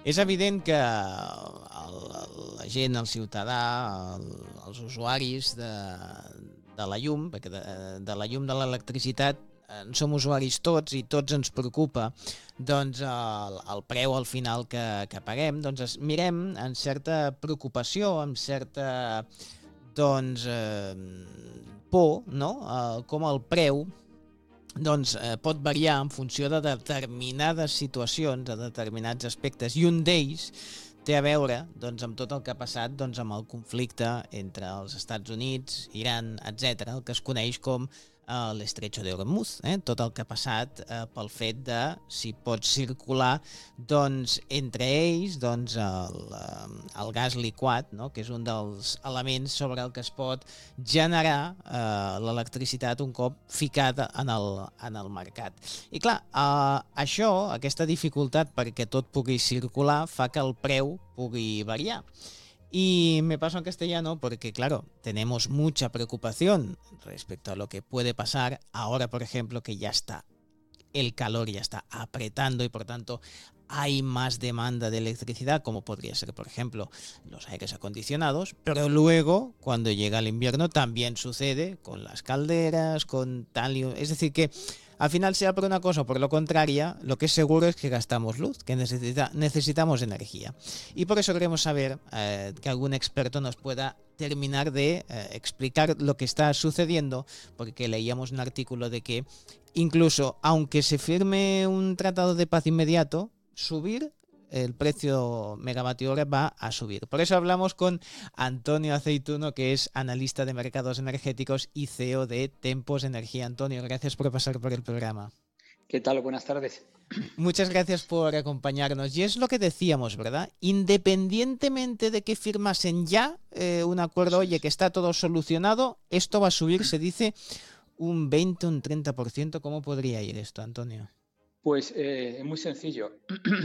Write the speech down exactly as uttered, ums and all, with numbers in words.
És evident que el, la gent, el ciutadà, el, els usuaris de, de la llum, perquè de, de la llum de l'electricitat en som usuaris tots i tots ens preocupa doncs el, el preu al final que, que paguem, doncs es, mirem amb certa preocupació, amb certa doncs eh, por, no? Eh, com el preu doncs eh, pot variar en funció de determinades situacions, de determinats aspectes, i un d'ells té a veure doncs, amb tot el que ha passat doncs, amb el conflicte entre els Estats Units, Iran, etcètera, el que es coneix com eh, l'Estretxo de Hormuz, eh? Tot el que ha passat eh, pel fet de si pot circular doncs, entre ells doncs, el, el gas liquat, no? Que és un dels elements sobre el que es pot generar eh, l'electricitat un cop ficada en el, en el mercat. I clar, eh, això, aquesta dificultat perquè tot pugui circular fa que el preu pugui variar. Y me paso en castellano porque, claro, tenemos mucha preocupación respecto a lo que puede pasar ahora, por ejemplo, que ya está, el calor ya está apretando y por tanto hay más demanda de electricidad, como podría ser, por ejemplo, los aires acondicionados, pero luego, cuando llega el invierno, también sucede con las calderas, con tal... Es decir, que al final, sea por una cosa o por lo contraria, lo que es seguro es que gastamos luz, que necesita, necesitamos energía. Y por eso queremos saber eh, que algún experto nos pueda terminar de eh, explicar lo que está sucediendo, porque leíamos un artículo de que incluso aunque se firme un tratado de paz inmediato, subir el precio megavatio hora va a subir. Por eso hablamos con Antonio Aceituno, que es analista de mercados energéticos y C E O de Tempos Energía. Antonio, gracias por pasar por el programa. ¿Qué tal? Buenas tardes. Muchas gracias por acompañarnos. Y es lo que decíamos, ¿verdad? Independientemente de que firmasen ya eh, un acuerdo, oye, que está todo solucionado, esto va a subir, se dice, un veinte, un treinta por ciento. ¿Cómo podría ir esto, Antonio? Pues es eh, muy sencillo.